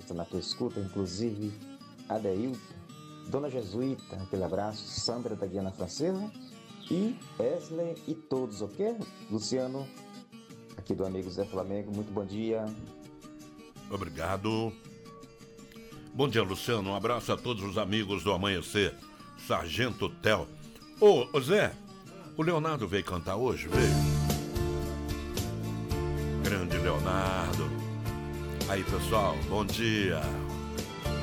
está na tua escuta, inclusive Adeilton, Dona Jesuíta, aquele abraço, Sandra da Guiana Francesa e Wesley e todos, ok? Luciano, aqui do amigo Zé Flamengo, muito bom dia. Obrigado. Bom dia, Luciano, um abraço a todos os amigos do Amanhecer, Sargento Tel. Ô Zé, o Leonardo veio cantar hoje, veio? Grande Leonardo. Aí pessoal, bom dia.